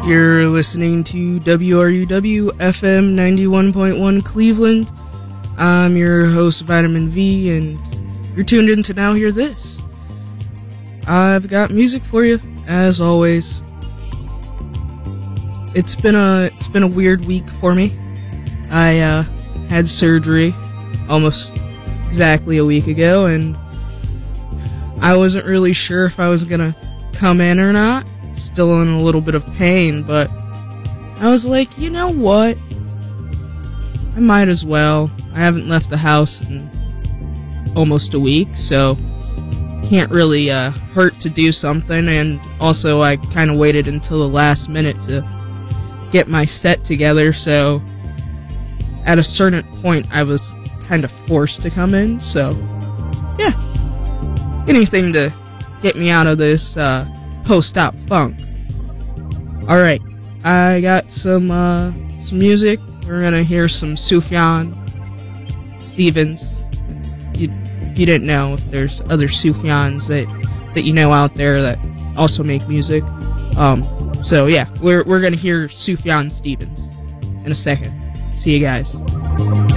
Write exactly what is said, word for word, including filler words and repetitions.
You're listening to W R U W F M ninety-one point one Cleveland. I'm your host, Vitamin V, and you're tuned in to Now Hear This. I've got music for you, as always. It's been a it's been a weird week for me. I uh, had surgery almost exactly a week ago, and I wasn't really sure if I was gonna come in or not. Still in a little bit of pain, but I was like, you know what? I might as well. I haven't left the house in almost a week, so can't really uh, hurt to do something. And also, I kind of waited until the last minute to get my set together, so at a certain point, I was kind of forced to come in. So, yeah, anything to get me out of this uh, post-op funk. Alright, I got some uh, some music. We're gonna hear some Sufjan Stevens. You, if you didn't know, if there's other Sufjans that, that you know out there that also make music. Um, so yeah, we're we're gonna hear Sufjan Stevens in a second. See you guys.